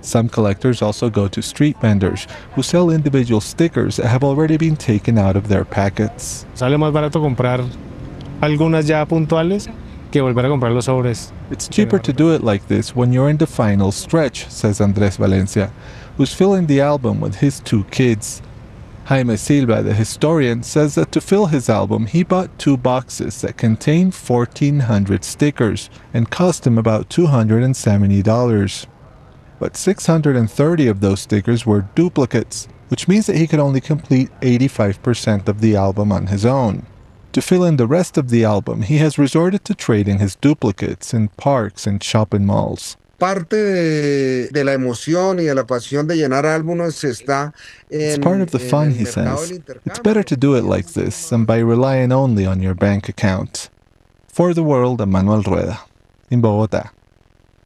Some collectors also go to street vendors, who sell individual stickers that have already been taken out of their packets. Sale más barato comprar algunas ya puntuales que volver a comprar los sobres. It's cheaper to do it like this when you're in the final stretch, says Andrés Valencia, who's filling the album with his 2 kids. Jaime Silva, the historian, says that to fill his album, he bought 2 boxes that contain 1,400 stickers and cost him about $270. But 630 of those stickers were duplicates, which means that he could only complete 85% of the album on his own. To fill in the rest of the album, he has resorted to trading his duplicates in parks and shopping malls. Parte de la emoción y de la pasión de llenar álbumes está It's part of the fun, he says. It's better to do it like this than by relying only on your bank account. For the World, I'm Manuel Rueda, in Bogotá.